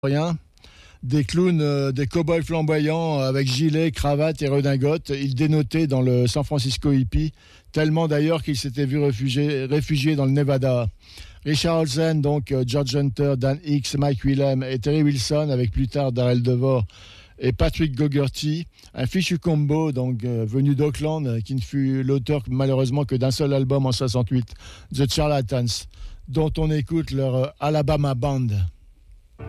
rien. Des clowns, des cow-boys flamboyants avec gilet, cravate et redingote. Il dénotait dans le San Francisco hippie, tellement d'ailleurs qu'il s'était vu réfugié dans le Nevada. Richard Olsen, donc George Hunter, Dan Hicks, Mike Willem et Terry Wilson, avec plus tard Darrell Devore et Patrick Gogerty, un fichu combo donc venu d'Oakland, qui ne fut l'auteur malheureusement que d'un seul album en 68, The Charlatans, dont on écoute leur Alabama Band.